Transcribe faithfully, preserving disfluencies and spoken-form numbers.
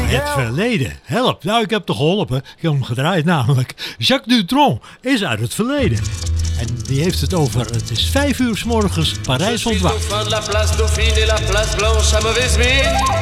Het verleden. Help. Nou, ik heb toch geholpen. Ik heb hem gedraaid namelijk. Jacques Dutronc is uit het verleden. En die heeft het over, het is vijf uur 's morgens, Parijs ontwaakt.